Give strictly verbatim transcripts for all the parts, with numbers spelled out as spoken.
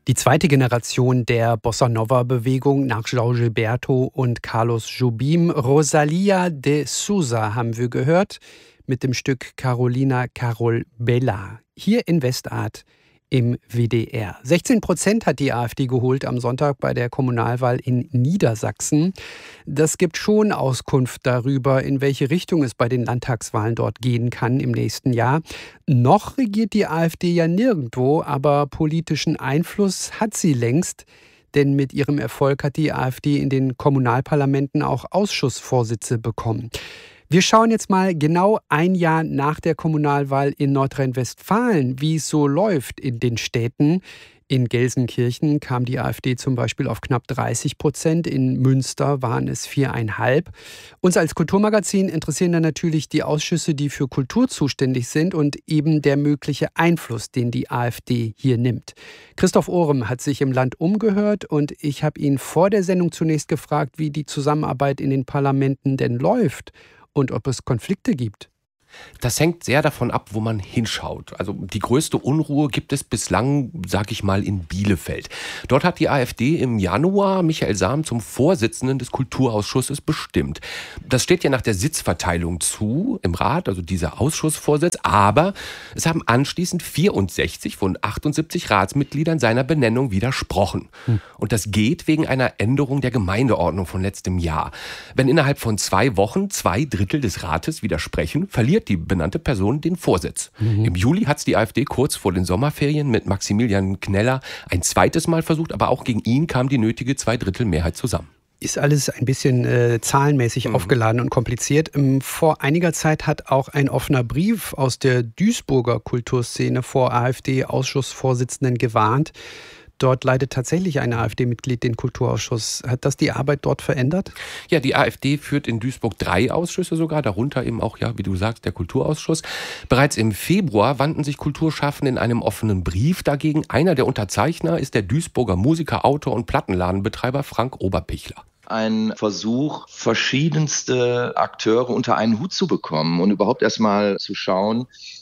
Die zweite Generation der Bossa-Nova-Bewegung nach João Gilberto und Carlos Jobim, Rosalía de Sousa, haben wir gehört, mit dem Stück Carolina Carol Bella, hier in Westart im W D R. sechzehn Prozent hat die AfD geholt am Sonntag bei der Kommunalwahl in Niedersachsen. Das gibt schon Auskunft darüber, in welche Richtung es bei den Landtagswahlen dort gehen kann im nächsten Jahr. Noch regiert die AfD ja nirgendwo, aber politischen Einfluss hat sie längst. Denn mit ihrem Erfolg hat die AfD in den Kommunalparlamenten auch Ausschussvorsitze bekommen. Wir schauen jetzt mal genau ein Jahr nach der Kommunalwahl in Nordrhein-Westfalen, wie es so läuft in den Städten. In Gelsenkirchen kam die AfD zum Beispiel auf knapp dreißig Prozent, in Münster waren es viereinhalb. Uns als Kulturmagazin interessieren dann natürlich die Ausschüsse, die für Kultur zuständig sind und eben der mögliche Einfluss, den die AfD hier nimmt. Christoph Ohrem hat sich im Land umgehört und ich habe ihn vor der Sendung zunächst gefragt, wie die Zusammenarbeit in den Parlamenten denn läuft und ob es Konflikte gibt. Das hängt sehr davon ab, wo man hinschaut. Also die größte Unruhe gibt es bislang, sag ich mal, in Bielefeld. Dort hat die AfD im Januar Michael Sahm zum Vorsitzenden des Kulturausschusses bestimmt. Das steht ja nach der Sitzverteilung zu im Rat, also dieser Ausschussvorsitz. Aber es haben anschließend vierundsechzig von achtundsiebzig Ratsmitgliedern seiner Benennung widersprochen. Hm. Und das geht wegen einer Änderung der Gemeindeordnung von letztem Jahr. Wenn innerhalb von zwei Wochen zwei Drittel des Rates widersprechen, verliert die benannte Person den Vorsitz. Mhm. Im Juli hat es die AfD kurz vor den Sommerferien mit Maximilian Kneller ein zweites Mal versucht, aber auch gegen ihn kam die nötige Zweidrittelmehrheit zusammen. Ist alles ein bisschen äh, zahlenmäßig mhm. aufgeladen und kompliziert. Ähm, vor einiger Zeit hat auch ein offener Brief aus der Duisburger Kulturszene vor AfD-Ausschussvorsitzenden gewarnt. Dort leitet tatsächlich ein AfD-Mitglied den Kulturausschuss. Hat das die Arbeit dort verändert? Ja, die AfD führt in Duisburg drei Ausschüsse sogar, darunter eben auch, ja, wie du sagst, der Kulturausschuss. Bereits im Februar wandten sich Kulturschaffende in einem offenen Brief dagegen. Einer der Unterzeichner ist der Duisburger Musiker, Autor und Plattenladenbetreiber Frank Oberpichler. Ein Versuch, verschiedenste Akteure unter einen Hut zu bekommen und überhaupt erstmal zu schauen,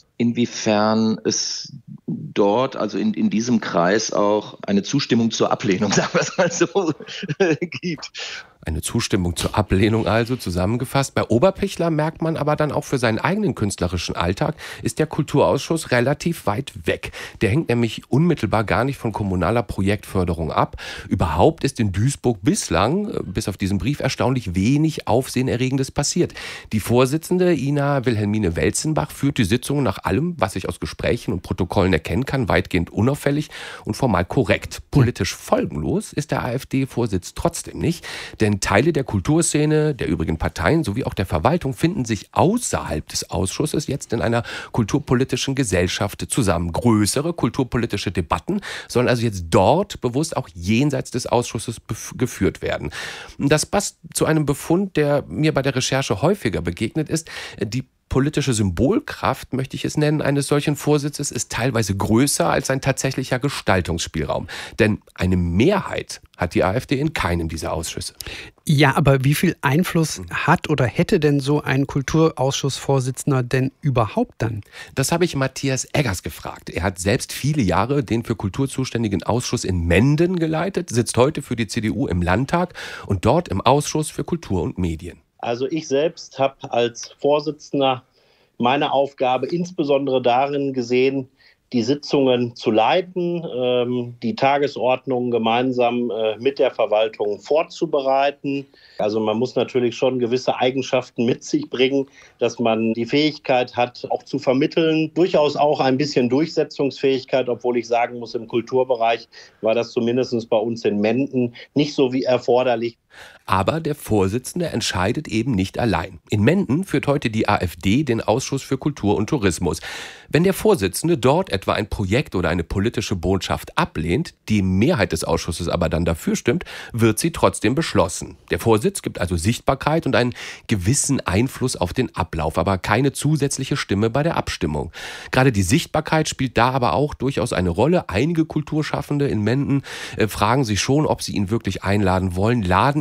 inwiefern es dort, also in, in diesem Kreis auch eine Zustimmung zur Ablehnung, sagen wir es mal so, gibt. Eine Zustimmung zur Ablehnung also, zusammengefasst. Bei Oberpichler merkt man aber dann auch, für seinen eigenen künstlerischen Alltag ist der Kulturausschuss relativ weit weg. Der hängt nämlich unmittelbar gar nicht von kommunaler Projektförderung ab. Überhaupt ist in Duisburg bislang, bis auf diesen Brief, erstaunlich wenig Aufsehenerregendes passiert. Die Vorsitzende Ina Wilhelmine Welzenbach führt die Sitzungen nach allem, was ich aus Gesprächen und Protokollen erkennen kann, weitgehend unauffällig und formal korrekt. Politisch folgenlos ist der AfD-Vorsitz trotzdem nicht, denn Teile der Kulturszene, der übrigen Parteien sowie auch der Verwaltung finden sich außerhalb des Ausschusses jetzt in einer kulturpolitischen Gesellschaft zusammen. Größere kulturpolitische Debatten sollen also jetzt dort bewusst auch jenseits des Ausschusses bef- geführt werden. Das passt zu einem Befund, der mir bei der Recherche häufiger begegnet ist. Die politische Symbolkraft, möchte ich es nennen, eines solchen Vorsitzes ist teilweise größer als ein tatsächlicher Gestaltungsspielraum. Denn eine Mehrheit hat die AfD in keinem dieser Ausschüsse. Ja, aber wie viel Einfluss hat oder hätte denn so ein Kulturausschussvorsitzender denn überhaupt dann? Das habe ich Matthias Eggers gefragt. Er hat selbst viele Jahre den für Kultur zuständigen Ausschuss in Menden geleitet, sitzt heute für die C D U im Landtag und dort im Ausschuss für Kultur und Medien. Also ich selbst habe als Vorsitzender meine Aufgabe insbesondere darin gesehen, die Sitzungen zu leiten, ähm, die Tagesordnung gemeinsam äh, mit der Verwaltung vorzubereiten. Also man muss natürlich schon gewisse Eigenschaften mit sich bringen, dass man die Fähigkeit hat, auch zu vermitteln. Durchaus auch ein bisschen Durchsetzungsfähigkeit, obwohl ich sagen muss, im Kulturbereich war das zumindest bei uns in Menden nicht so wie erforderlich. Aber der Vorsitzende entscheidet eben nicht allein. In Menden führt heute die AfD den Ausschuss für Kultur und Tourismus. Wenn der Vorsitzende dort etwa ein Projekt oder eine politische Botschaft ablehnt, die Mehrheit des Ausschusses aber dann dafür stimmt, wird sie trotzdem beschlossen. Der Vorsitz gibt also Sichtbarkeit und einen gewissen Einfluss auf den Ablauf, aber keine zusätzliche Stimme bei der Abstimmung. Gerade die Sichtbarkeit spielt da aber auch durchaus eine Rolle. Einige Kulturschaffende in Menden äh, fragen sich schon, ob sie ihn wirklich einladen wollen, laden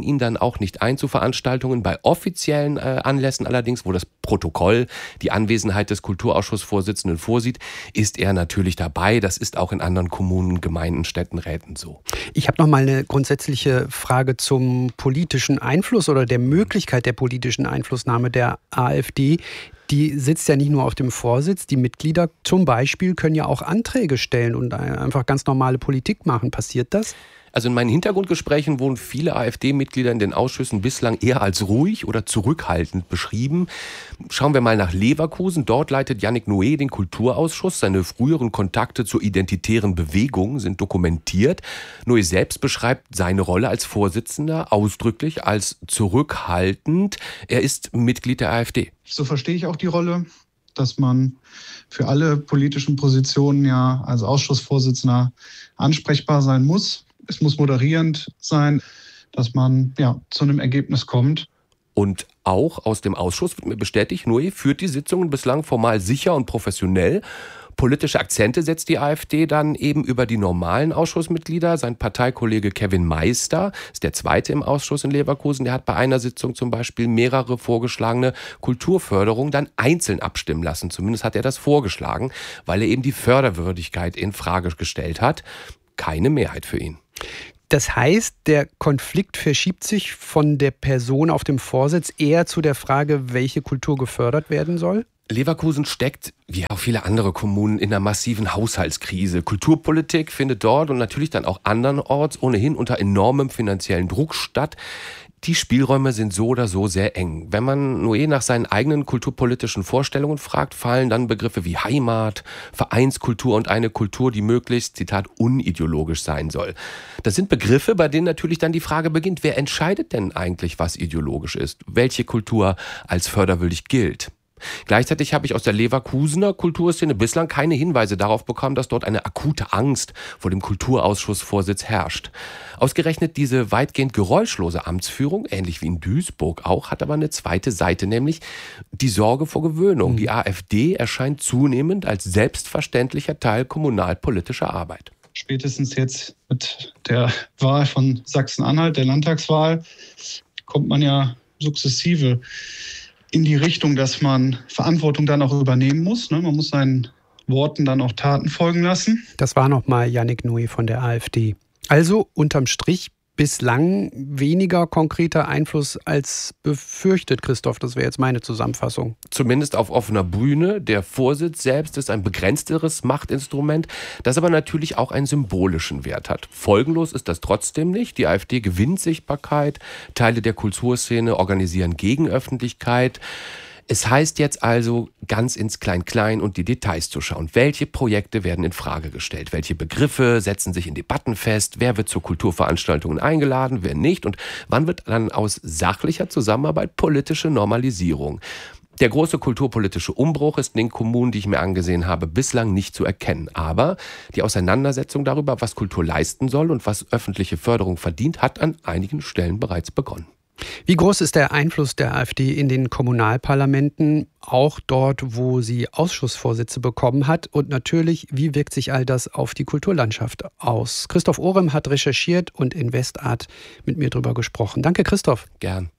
ihn dann auch nicht ein zu Veranstaltungen. Bei offiziellen äh, Anlässen allerdings, wo das Protokoll die Anwesenheit des Kulturausschussvorsitzenden vorsieht, ist er natürlich dabei. Das ist auch in anderen Kommunen, Gemeinden, Städten, Räten so. Ich habe noch mal eine grundsätzliche Frage zum politischen Einfluss oder der Möglichkeit der politischen Einflussnahme der AfD. Die sitzt ja nicht nur auf dem Vorsitz. Die Mitglieder zum Beispiel können ja auch Anträge stellen und einfach ganz normale Politik machen. Passiert das? Also in meinen Hintergrundgesprächen wurden viele AfD-Mitglieder in den Ausschüssen bislang eher als ruhig oder zurückhaltend beschrieben. Schauen wir mal nach Leverkusen. Dort leitet Yannick Noé den Kulturausschuss. Seine früheren Kontakte zur identitären Bewegung sind dokumentiert. Noé selbst beschreibt seine Rolle als Vorsitzender ausdrücklich als zurückhaltend. Er ist Mitglied der AfD. So verstehe ich auch die Rolle, dass man für alle politischen Positionen ja als Ausschussvorsitzender ansprechbar sein muss. Es muss moderierend sein, dass man ja zu einem Ergebnis kommt. Und auch aus dem Ausschuss wird mir bestätigt, Noé führt die Sitzungen bislang formal sicher und professionell. Politische Akzente setzt die AfD dann eben über die normalen Ausschussmitglieder. Sein Parteikollege Kevin Meister ist der Zweite im Ausschuss in Leverkusen. Der hat bei einer Sitzung zum Beispiel mehrere vorgeschlagene Kulturförderungen dann einzeln abstimmen lassen. Zumindest hat er das vorgeschlagen, weil er eben die Förderwürdigkeit in Frage gestellt hat. Keine Mehrheit für ihn. Das heißt, der Konflikt verschiebt sich von der Person auf dem Vorsitz eher zu der Frage, welche Kultur gefördert werden soll? Leverkusen steckt, wie auch viele andere Kommunen, in einer massiven Haushaltskrise. Kulturpolitik findet dort und natürlich dann auch andernorts ohnehin unter enormem finanziellen Druck statt. Die Spielräume sind so oder so sehr eng. Wenn man Noé nach seinen eigenen kulturpolitischen Vorstellungen fragt, fallen dann Begriffe wie Heimat, Vereinskultur und eine Kultur, die möglichst, Zitat, unideologisch sein soll. Das sind Begriffe, bei denen natürlich dann die Frage beginnt, wer entscheidet denn eigentlich, was ideologisch ist? Welche Kultur als förderwürdig gilt? Gleichzeitig habe ich aus der Leverkusener Kulturszene bislang keine Hinweise darauf bekommen, dass dort eine akute Angst vor dem Kulturausschussvorsitz herrscht. Ausgerechnet diese weitgehend geräuschlose Amtsführung, ähnlich wie in Duisburg auch, hat aber eine zweite Seite, nämlich die Sorge vor Gewöhnung. Mhm. Die AfD erscheint zunehmend als selbstverständlicher Teil kommunalpolitischer Arbeit. Spätestens jetzt mit der Wahl von Sachsen-Anhalt, der Landtagswahl, kommt man ja sukzessive in die Richtung, dass man Verantwortung dann auch übernehmen muss. Man muss seinen Worten dann auch Taten folgen lassen. Das war nochmal Yannick Noé von der AfD. Also unterm Strich bislang weniger konkreter Einfluss als befürchtet, Christoph. Das wäre jetzt meine Zusammenfassung. Zumindest auf offener Bühne. Der Vorsitz selbst ist ein begrenzteres Machtinstrument, das aber natürlich auch einen symbolischen Wert hat. Folgenlos ist das trotzdem nicht. Die AfD gewinnt Sichtbarkeit, Teile der Kulturszene organisieren Gegenöffentlichkeit. Es heißt jetzt also, ganz ins Klein-Klein und die Details zu schauen. Welche Projekte werden in Frage gestellt? Welche Begriffe setzen sich in Debatten fest? Wer wird zu Kulturveranstaltungen eingeladen? Wer nicht? Und wann wird dann aus sachlicher Zusammenarbeit politische Normalisierung? Der große kulturpolitische Umbruch ist in den Kommunen, die ich mir angesehen habe, bislang nicht zu erkennen. Aber die Auseinandersetzung darüber, was Kultur leisten soll und was öffentliche Förderung verdient, hat an einigen Stellen bereits begonnen. Wie groß ist der Einfluss der AfD in den Kommunalparlamenten, auch dort, wo sie Ausschussvorsitze bekommen hat? Und natürlich, wie wirkt sich all das auf die Kulturlandschaft aus? Christoph Ohrem hat recherchiert und in Westart mit mir drüber gesprochen. Danke, Christoph. Gern.